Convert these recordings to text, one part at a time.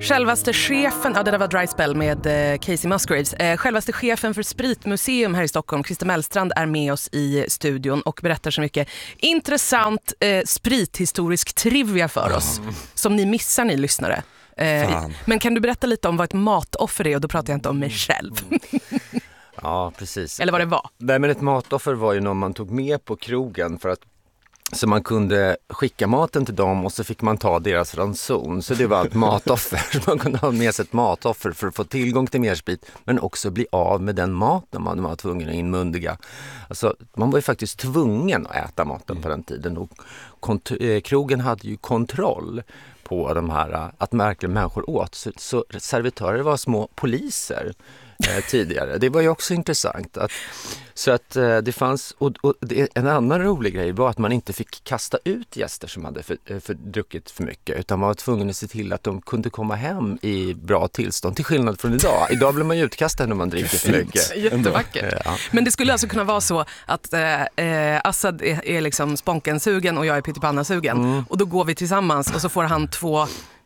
Självaste chefen, det där var Dry Spell med Casey Musgraves. Självaste chefen för Spritmuseum här i Stockholm, Christer Mellstrand, är med oss i studion och berättar så mycket intressant sprithistorisk trivia för oss som ni missar, ni lyssnare. Men kan du berätta lite om vad ett matoffer är? Och då pratar jag inte om mig själv. Ja, precis. Eller vad det var. Nej, men ett matoffer var ju någon man tog med på krogen för att så man kunde skicka maten till dem och så fick man ta deras ranson. Så det var ett matoffer. Man kunde ha med sig ett matoffer för att få tillgång till mer sprit, men också bli av med den maten man var tvungen att inmundiga. Alltså, man var ju faktiskt tvungen att äta maten på den tiden. Och krogen hade ju kontroll på de här, att verkligen människor åt. Så servitörer var små poliser tidigare. Det var ju också intressant. Så att det fanns, och en annan rolig grej var att man inte fick kasta ut gäster som hade druckit för mycket, utan man var tvungen att se till att de kunde komma hem i bra tillstånd, till skillnad från idag. Idag blir man ju utkastad när man dricker för mycket. Jättevackert. Ja. Men det skulle alltså kunna vara så att Assad är liksom sponkensugen och jag är pyttipannasugen. Och då går vi tillsammans och så får han två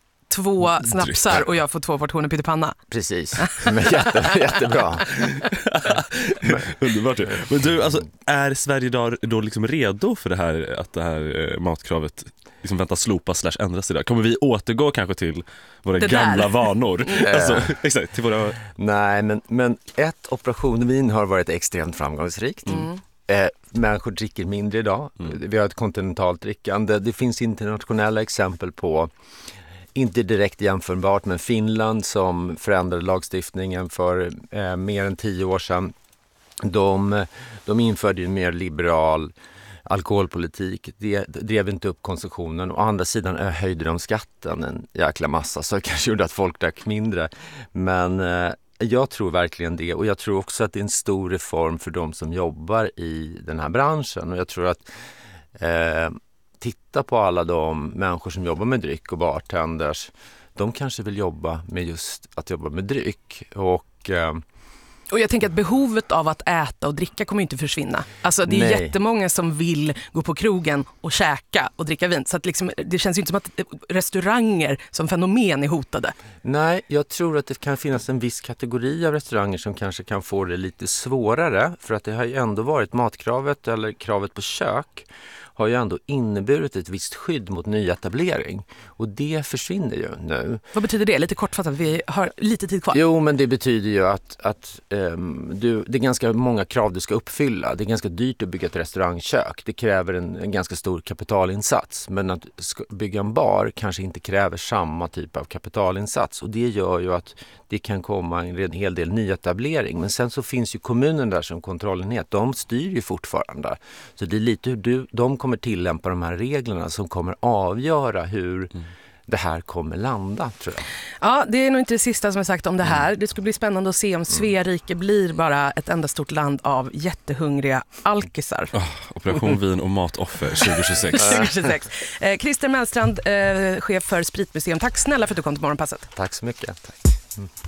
snapsar och jag får 2 portioner pyttipanna. Precis, men jättebra. Underbart. Men du, alltså, är Sverige då liksom redo för det här, att det här matkravet liksom väntas slopas / ändras idag? Kommer vi återgå kanske till våra gamla vanor? Alltså, exakt, till våra... Nej, men Operation Vin har varit extremt framgångsrikt. Människor dricker mindre idag. Vi har ett kontinentalt drickande. Det finns internationella exempel på, inte direkt jämförbart, men Finland som förändrade lagstiftningen för mer än 10 år sedan. De införde en mer liberal alkoholpolitik. Det drev inte upp konsumtionen. Å andra sidan höjde de skatten en jäkla massa, så det kanske gjorde att folk drack mindre. Men jag tror verkligen det, och jag tror också att det är en stor reform för de som jobbar i den här branschen. Och jag tror att titta på alla de människor som jobbar med dryck och bartenders. De kanske vill jobba med just att jobba med dryck. Och jag tänker att behovet av att äta och dricka kommer inte försvinna. Alltså det är jättemånga som vill gå på krogen och käka och dricka vin. Så att liksom, det känns ju inte som att restauranger som fenomen är hotade. Nej, jag tror att det kan finnas en viss kategori av restauranger som kanske kan få det lite svårare. För att det har ju ändå varit matkravet eller kravet på kök har ju ändå inneburit ett visst skydd mot nyetablering. Och det försvinner ju nu. Vad betyder det? Lite kortfattat, vi har lite tid kvar. Jo, men det betyder ju att det är ganska många krav du ska uppfylla. Det är ganska dyrt att bygga ett restaurangkök. Det kräver en ganska stor kapitalinsats. Men att bygga en bar kanske inte kräver samma typ av kapitalinsats. Och det gör ju att det kan komma en hel del nyetablering. Men sen så finns ju kommunen där som kontrollenhet. De styr ju fortfarande. Så det är lite hur de kommer tillämpa de här reglerna som kommer avgöra hur det här kommer landa, tror jag. Ja, det är nog inte det sista som är sagt om det här. Det skulle bli spännande att se om Sverige blir bara ett enda stort land av jättehungriga alkisar. Operation Vin och matoffer 2026. 2026. Christer Mellstrand, chef för Spritmuseum. Tack snälla för att du kom till Morgonpasset. Tack så mycket. Tack.